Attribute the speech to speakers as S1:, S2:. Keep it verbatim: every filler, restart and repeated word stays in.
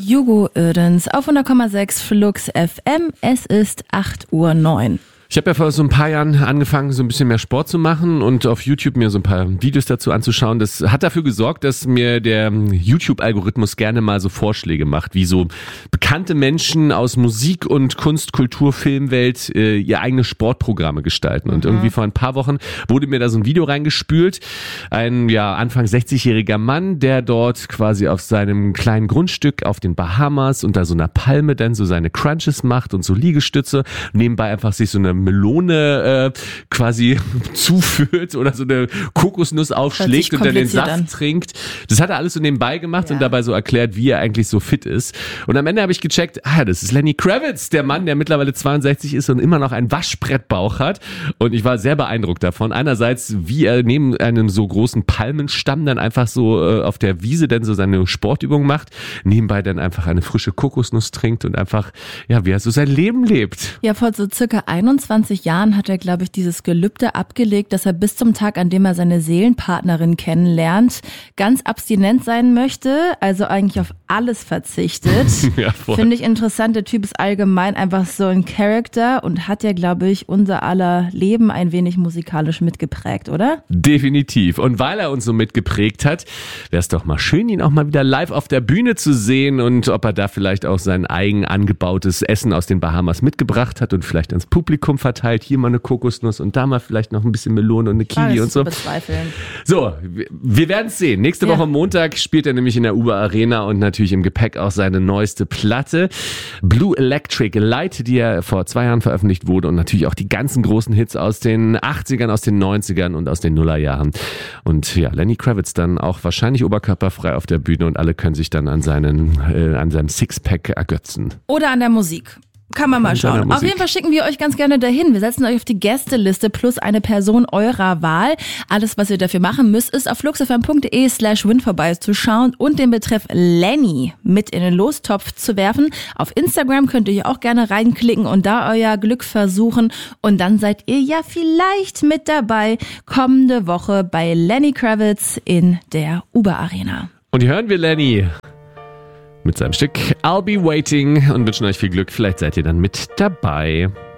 S1: Hugo Oerdens auf hundert Komma sechs Flux F M. Es ist acht Uhr neun.
S2: Ich habe ja vor so ein paar Jahren angefangen, so ein bisschen mehr Sport zu machen und auf YouTube mir so ein paar Videos dazu anzuschauen. Das hat dafür gesorgt, dass mir der YouTube-Algorithmus gerne mal so Vorschläge macht, wie so bekannte Menschen aus Musik- und Kunst-, Kultur-, Filmwelt äh, ihr eigene Sportprogramme gestalten. Und mhm. irgendwie vor ein paar Wochen wurde mir da so ein Video reingespült. Ein ja Anfang sechzigjähriger Mann, der dort quasi auf seinem kleinen Grundstück auf den Bahamas unter so einer Palme dann so seine Crunches macht und so Liegestütze. Nebenbei einfach sich so eine Melone äh, quasi zuführt oder so eine Kokosnuss aufschlägt und dann den Saft an. trinkt. Das hat er alles so nebenbei gemacht ja. und dabei so erklärt, wie er eigentlich so fit ist. Und am Ende habe ich gecheckt, ah, das ist Lenny Kravitz, der Mann, der mittlerweile zweiundsechzig ist und immer noch einen Waschbrettbauch hat. Und ich war sehr beeindruckt davon. Einerseits, wie er neben einem so großen Palmenstamm dann einfach so äh, auf der Wiese dann so seine Sportübung macht, nebenbei dann einfach eine frische Kokosnuss trinkt und einfach, ja, wie er so sein Leben lebt.
S1: Ja, vor so circa einundzwanzig Jahren hat er, glaube ich, dieses Gelübde abgelegt, dass er bis zum Tag, an dem er seine Seelenpartnerin kennenlernt, ganz abstinent sein möchte, also eigentlich auf alles verzichtet. Ja, finde ich interessant. Der Typ ist allgemein einfach so ein Charakter und hat ja, glaube ich, unser aller Leben ein wenig musikalisch mitgeprägt, oder?
S2: Definitiv. Und weil er uns so mitgeprägt hat, wäre es doch mal schön, ihn auch mal wieder live auf der Bühne zu sehen und ob er da vielleicht auch sein eigen angebautes Essen aus den Bahamas mitgebracht hat und vielleicht ans Publikum verteilt. Hier mal eine Kokosnuss und da mal vielleicht noch ein bisschen Melone und eine Kiwi und so.
S1: Bezweifeln.
S2: So, wir werden es sehen. Nächste ja. Woche Montag spielt er nämlich in der Uber Arena und natürlich im Gepäck auch seine neueste Platte. Blue Electric Light, die ja vor zwei Jahren veröffentlicht wurde und natürlich auch die ganzen großen Hits aus den achtzigern, aus den neunzigern und aus den Nullerjahren. Und ja, Lenny Kravitz dann auch wahrscheinlich oberkörperfrei auf der Bühne und alle können sich dann an seinen, äh, an seinem Sixpack ergötzen.
S1: Oder an der Musik. Kann man mal schauen. Auf jeden Fall schicken wir euch ganz gerne dahin. Wir setzen euch auf die Gästeliste plus eine Person eurer Wahl. Alles, was ihr dafür machen müsst, ist auf fluxfm.de slash win vorbeizuschauen und den Betreff Lenny mit in den Lostopf zu werfen. Auf Instagram könnt ihr auch gerne reinklicken und da euer Glück versuchen. Und dann seid ihr ja vielleicht mit dabei kommende Woche bei Lenny Kravitz in der Uber Arena.
S2: Und hier hören wir Lenny mit seinem Stück I'll Be Waiting und wünschen euch viel Glück. Vielleicht seid ihr dann mit dabei.